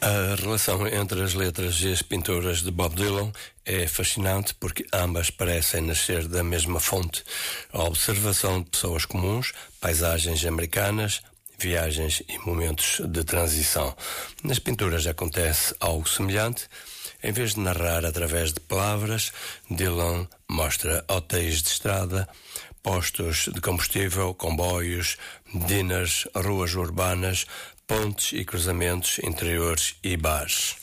A relação entre as letras e as pinturas de Bob Dylan é fascinante porque ambas parecem nascer da mesma fonte: a observação de pessoas comuns, paisagens americanas, viagens e momentos de transição. Nas pinturas acontece algo semelhante. Em vez de narrar através de palavras, Dylan mostra hotéis de estrada, postos de combustível, comboios, dinners, ruas urbanas, pontes e cruzamentos interiores e bares.